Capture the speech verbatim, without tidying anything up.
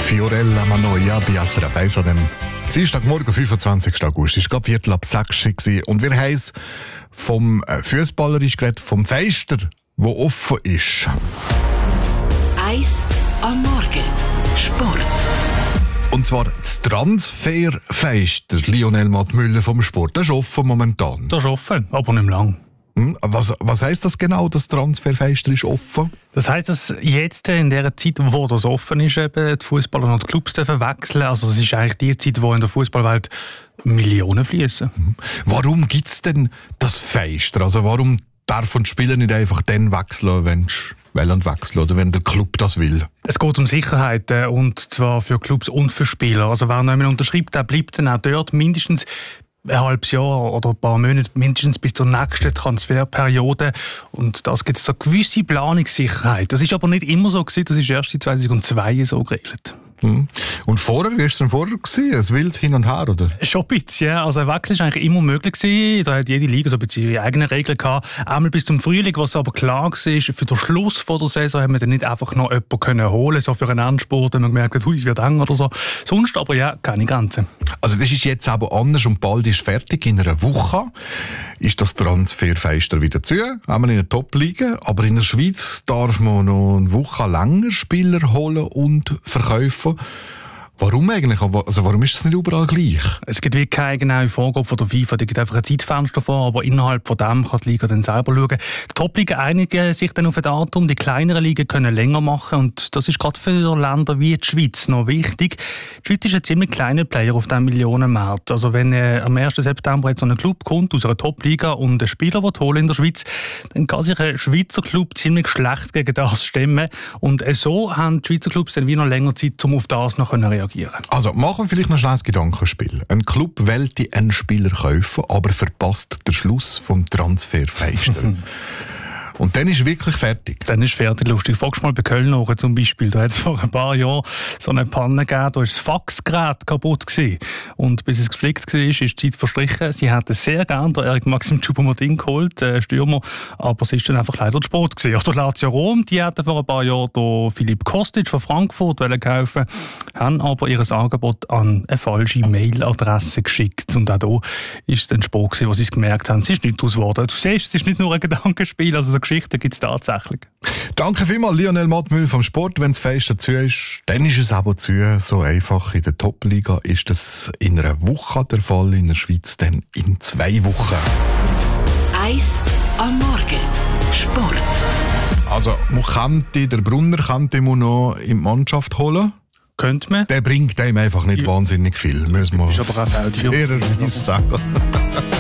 Fiorella Manoia bei S R F eins an dem Dienstagmorgen, fünfundzwanzigsten August. Es war gerade Viertel ab sechs und wir haben es vom Fußballerischen geredet, vom Feister, der offen ist. Eins am Morgen. Sport. Und zwar das Transferfeister, Lionel Mattmüller vom Sport. Das ist offen momentan. Das ist offen, aber nicht lang. Was, was heisst das genau, das Transferfeister ist offen? Das heisst, dass jetzt in der Zeit, wo das offen ist, eben die Fußballer und die Clubs dürfen wechseln. Also es ist eigentlich die Zeit, wo in der Fußballwelt Millionen fließen. Warum gibt es denn das Feister? Also warum darf ein Spieler nicht einfach dann wechseln, wenn und wechseln oder wenn der Club das will? Es geht um Sicherheit, äh, und zwar für Clubs und für Spieler. Also wer noch einmal unterschreibt, der bleibt dann auch dort mindestens ein halbes Jahr oder ein paar Monate, mindestens bis zur nächsten Transferperiode. Und das gibt so eine gewisse Planungssicherheit. Das ist aber nicht immer so gewesen, das ist erst seit zweitausendzwei so geregelt. Mhm. Und vorher, wie war es denn vorher gewesen? Ein wild hin und her, oder? Schon ein bisschen, ja. Also ein Wechsel war eigentlich immer möglich gewesen. Da hat jede Liga so ein bisschen ihre eigenen Regeln gehabt. Einmal bis zum Frühling, was aber klar war, für den Schluss von der Saison haben wir dann nicht einfach noch jemanden können holen, so für einen Endspurt, wenn man gemerkt hat, hui, es wird eng oder so. Sonst aber ja, keine Grenzen. Also das ist jetzt aber anders und bald ist fertig. In einer Woche ist das Transferfeister wieder zu. Einmal in der Top-Liga, aber in der Schweiz darf man noch eine Woche länger Spieler holen und verkaufen. Warum eigentlich? Also warum ist das nicht überall gleich? Es gibt wirklich keine genaue Vorgabe von der FIFA. Die gibt einfach ein Zeitfenster vor, aber innerhalb von dem kann die Liga dann selber schauen. Die Top-Ligen einigen sich dann auf ein Datum, die kleineren Ligen können länger machen und das ist gerade für Länder wie die Schweiz noch wichtig. Die Schweiz ist ein ziemlich kleiner Player auf diesem Millionenmarkt. Also wenn äh, am ersten September jetzt so ein Club kommt aus einer Top-Liga und einen Spieler will holen in der Schweiz, dann kann sich ein Schweizer Club ziemlich schlecht gegen das stemmen. Und äh, so haben die Schweizer Clubs dann wie noch länger Zeit, um auf das noch zu reagieren. Also machen wir vielleicht noch schnell ein Gedankenspiel. Ein Club wollte einen Spieler kaufen, aber verpasst den Schluss vom Transferfeister. Und dann ist wirklich fertig. Dann ist fertig, lustig. Fragst mal bei Köln zum Beispiel. Da hat es vor ein paar Jahren so eine Panne gegeben, da war das Faxgerät kaputt gewesen. Und bis es gepflegt war, ist die Zeit verstrichen. Sie hätten sehr gerne den Eric Maxim Choupo-Moting geholt, äh, Stürmer, aber es ist dann einfach leider zu spät gewesen. Oder Lazio Rom, die hatten vor ein paar Jahren den Philipp Kostic von Frankfurt kaufen, haben aber ihr Angebot an eine falsche Mailadresse geschickt. Und auch da ist es dann spät gewesen, wo sie es gemerkt haben. Es ist nicht daraus geworden. Du siehst, es ist nicht nur ein Gedankenspiel, also so Geschichten gibt es tatsächlich. Danke vielmals, Lionel Mattmüller vom Sport. Wenn das Fest dazu ist, dann ist es aber zu. So einfach. In der Top-Liga ist das in einer Woche der Fall, in der Schweiz dann in zwei Wochen. Eins am Morgen. Sport. Also, man könnte, der Brunner könnte man noch in die Mannschaft holen. Könnte man. Der bringt einem einfach nicht ja. wahnsinnig viel. Müssen wir ist aber auch sehr fairerweise sagen.